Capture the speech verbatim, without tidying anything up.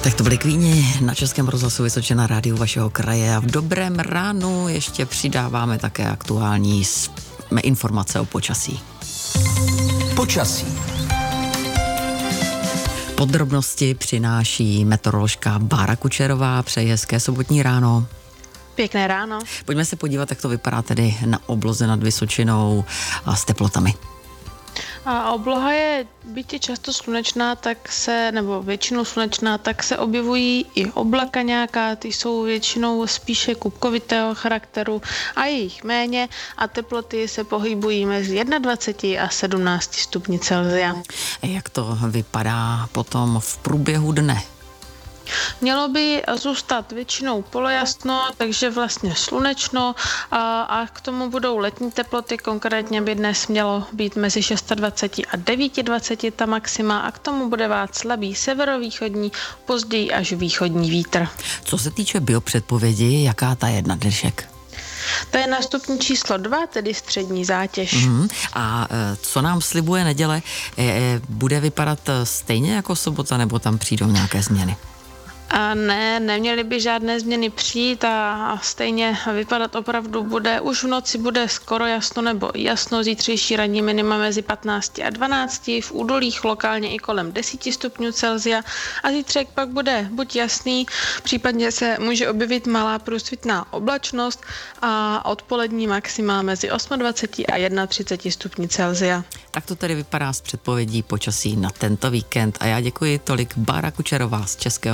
Tak to byly Queeni na Českém rozhlasu Vysočina, rádiu vašeho kraje, a v dobrém ránu ještě přidáváme také aktuální informace o počasí. Počasí. Podrobnosti přináší meteoroložka Bára Kučerová. Přeji hezké sobotní ráno. Pěkné ráno. Pojďme se podívat, jak to vypadá tedy na obloze nad Vysočinou a s teplotami. A obloha je byť často slunečná, tak se, nebo většinou slunečná, tak se objevují i oblaka nějaká, ty jsou většinou spíše kupkovitého charakteru a je jich méně a teploty se pohybují mezi dvacet jedna a sedmnáct stupni Celsia. Jak to vypadá potom v průběhu dne? Mělo by zůstat většinou polojasno, takže vlastně slunečno a, a k tomu budou letní teploty, konkrétně by dnes mělo být mezi dvacet šest a dvacet devět ta maxima a k tomu bude vát slabý severovýchodní, později až východní vítr. Co se týče biopředpovědi, jaká ta je na dnešek? To je nástupní číslo dva, tedy střední zátěž. Mm, a co nám slibuje neděle? Bude vypadat stejně jako sobota, nebo tam přijdou nějaké změny? A ne, neměly by žádné změny přijít a stejně vypadat opravdu bude. Už v noci bude skoro jasno nebo jasno, zítřejší ranní minima mezi patnáct a dvanáct, v údolích lokálně i kolem deset stupňů Celsia a zítřek pak bude buď jasný, případně se může objevit malá průsvitná oblačnost a odpolední maxima mezi dvacet osm a třicet jedna stupňů Celsia. Tak to tedy vypadá s předpovědí počasí na tento víkend a já děkuji tolik Bára Kučerová z Českého